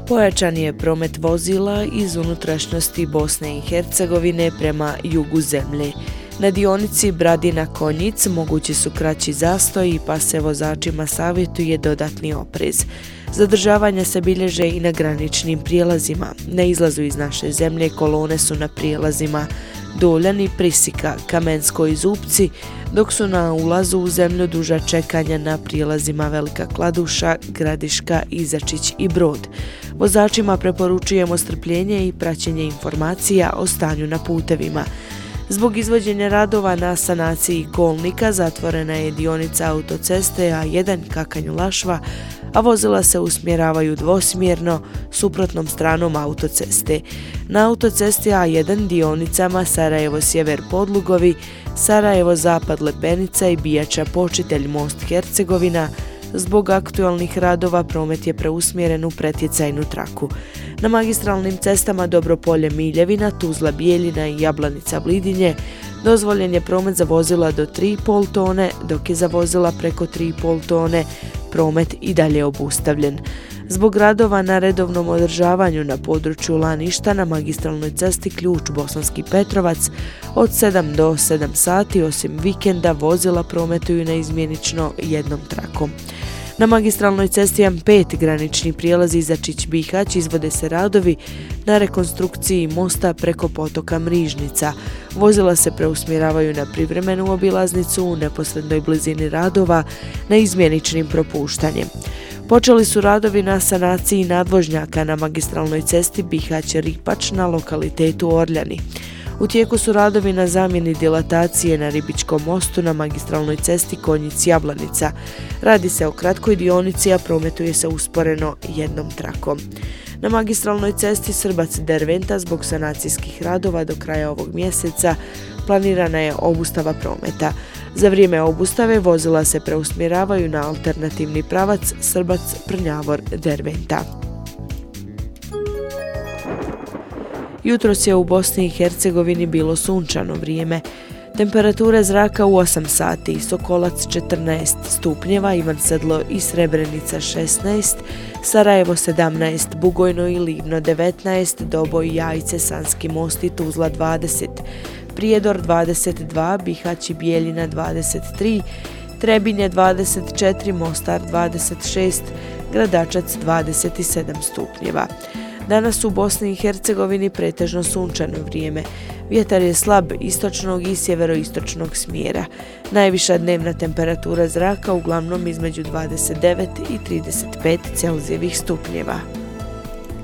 Pojačan je promet vozila iz unutrašnjosti Bosne i Hercegovine prema jugu zemlje. Na dionici Bradina-Konjic mogući su kraći zastoji, pa se vozačima savjetuje dodatni oprez. Zadržavanja se bilježe i na graničnim prijelazima. Na izlazu iz naše zemlje kolone su na prijelazima Doljani, Prisika, Kamensko i Zupci, dok su na ulazu u zemlju duža čekanja na prijelazima Velika Kladuša, Gradiška, Izačić i Brod. Vozačima preporučujemo strpljenje i praćenje informacija o stanju na putevima. Zbog izvođenja radova na sanaciji kolnika zatvorena je dionica autoceste A1 Kakanj-Lašva, a vozila se usmjeravaju dvosmjerno suprotnom stranom autoceste. Na autocesti A1 dionicama Sarajevo-Sjever Podlugovi, Sarajevo-Zapad Lepenica i Bijača-Počitelj Most Hercegovina, zbog aktualnih radova promet je preusmjeren u pretjecajnu traku. Na magistralnim cestama Dobropolje-Miljevina, Tuzla-Bijeljina i Jablanica-Blidinje dozvoljen je promet za vozila do 3,5 tone, dok je za vozila preko 3,5 tone promet i dalje obustavljen. Zbog radova na redovnom održavanju na području Laništa na magistralnoj cesti Ključ Bosanski Petrovac od 7 do 7 sati osim vikenda vozila prometuju neizmjenično jednom trakom. Na magistralnoj cesti M5 granični prijelaz Izačić-Bihać izvode se radovi na rekonstrukciji mosta preko potoka Mrižnica. Vozila se preusmjeravaju na privremenu obilaznicu u neposrednoj blizini radova neizmjeničnim propuštanjem. Počeli su radovi na sanaciji nadvožnjaka na magistralnoj cesti Bihać-Ripač na lokalitetu Orljani. U tijeku su radovi na zamjeni dilatacije na Ribičkom mostu na magistralnoj cesti Konjic-Jablanica. Radi se o kratkoj dionici, a prometuje se usporeno jednom trakom. Na magistralnoj cesti Srbac-Derventa zbog sanacijskih radova do kraja ovog mjeseca planirana je obustava prometa. Za vrijeme obustave vozila se preusmjeravaju na alternativni pravac Srbac-Prnjavor-Derventa. Jutros je u Bosni i Hercegovini bilo sunčano vrijeme. Temperature zraka u 8 sati, Sokolac 14 stupnjeva, Ivan Sedlo i Srebrenica 16, Sarajevo 17, Bugojno i Livno 19, Doboj, Jajce, Sanski Most i Tuzla 20, Prijedor 22, Bihać i Bijeljina 23, Trebinje 24, Mostar 26, Gradačac 27 stupnjeva. Danas u Bosni i Hercegovini pretežno sunčano vrijeme. Vjetar je slab istočnog i sjeveroistočnog smjera. Najviša dnevna temperatura zraka uglavnom između 29 i 35 Celzijevih stupnjeva.